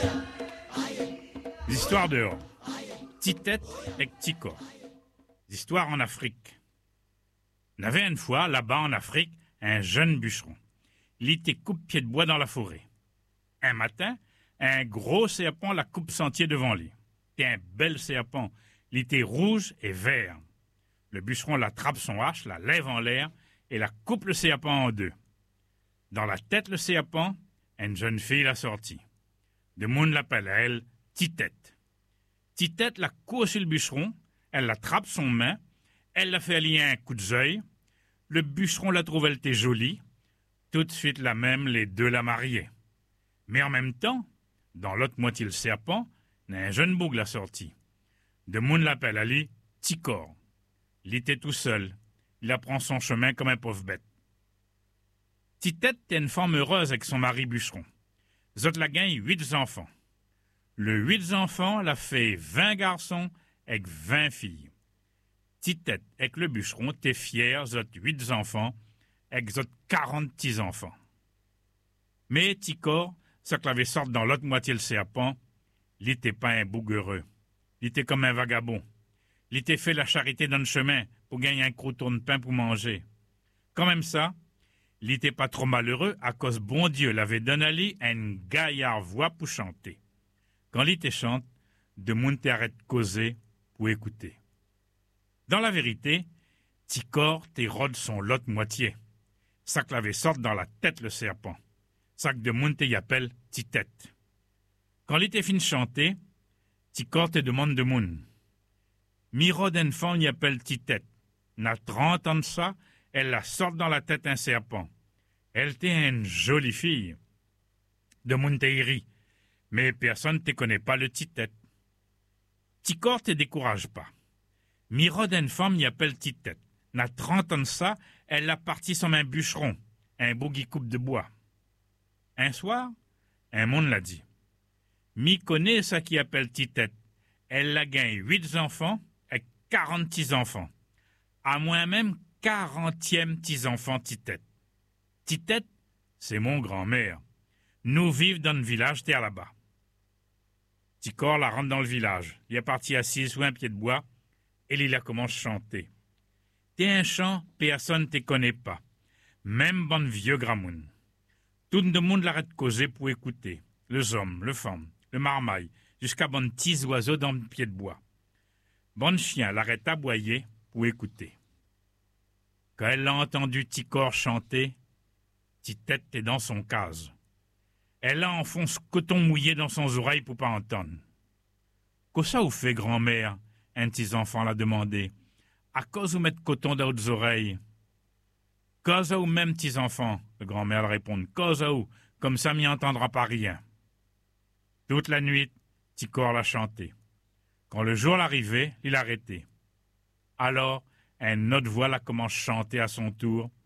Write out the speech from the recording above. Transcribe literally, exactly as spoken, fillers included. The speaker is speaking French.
L'histoire dehors. Titette et Ticor. L'histoire en Afrique. Il y avait une fois, là-bas en Afrique, un jeune bûcheron. Il était coupe-pied de bois dans la forêt. Un matin, un gros serpent la coupe sentier devant lui. C'était un bel serpent. Il était rouge et vert. Le bûcheron l'attrape son hache, la lève en l'air et la coupe le serpent en deux. Dans la tête le serpent, une jeune fille l'a sorti. De monde l'appelle à elle Titette. Titette la court sur le bûcheron, elle l'attrape son main, elle l'a fait allier un coup de zœil. Le bûcheron la trouve, elle était jolie. Tout de suite la même, les deux la mariaient. Mais en même temps, dans l'autre moitié le serpent, un jeune bouc l'a sorti. De monde l'appelle à lui Ticor. Il était tout seul. Il apprend son chemin comme un pauvre bête. Titette était une femme heureuse avec son mari bûcheron. Zot la gagne huit enfants. Le huit enfants l'a fait vingt garçons avec vingt filles. Titette avec le bûcheron t'es fier, zot huit enfants avec zot quarante petits-enfants. Mais Ticor, ce qu'il avait sorti dans l'autre moitié le serpent, il n'était pas un bouc heureux. Il était comme un vagabond. Il était fait la charité dans le chemin pour gagner un croûton de pain pour manger. Quand même ça, il n'était pas trop malheureux à cause bon Dieu l'avait donné à lui une gaillarde voix pour chanter. Quand il était chante, de monde t'arrête de causer pour écouter. Dans la vérité, Ticor t'érode son l'autre moitié. Ça que l'avait sorti dans la tête le serpent. Ça que de monde y appelle Titette. Quand il était fini de chanter, Ticor te demande de monde. Miro d'enfant y appelle Titette. N'a trente ans de ça, elle la sort dans la tête un serpent. Elle était une jolie fille. De monde te rit, mais personne ne te connaît pas le Titette. Ticor te décourage pas. Miro d'une femme y appelle Titette. N'a trente ans de ça, elle l'a parti comme un bûcheron, un bougie coupe de bois. Un soir, un monde l'a dit. Mi connaît ça qui appelle Titette. Elle l'a gagné huit enfants et quarante petits-enfants. À moins même quarantième petits-enfants Titette. Titette, c'est mon grand-mère. Nous vivons dans le village terre là-bas. Ticor la rentre dans le village. Il est parti assis sous un pied de bois et il a commencé à chanter. T'es un chant, personne ne te connaît pas. Même bon vieux gramoun. Tout le monde l'arrête de causer pour écouter. Les hommes, les femmes, le marmaille, jusqu'à bon petits oiseaux dans le pied de bois. Bon chien l'arrête aboyer pour écouter. Quand elle a entendu Ticor chanter, Titette est dans son case. Elle a enfoncé coton mouillé dans son oreille pour pas entendre. Qu'est-ce que ça vous fait, grand-mère? Un petit enfant l'a demandé. À cause vous mettez coton dans vos oreilles? Cause ou même petits enfants, le grand-mère répond. Cause ou, comme ça m'y entendra pas rien. Toute la nuit, Ticor l'a chanté. Quand le jour l'arrivait, il arrêtait. Alors, une autre voix la commence à chanter à son tour.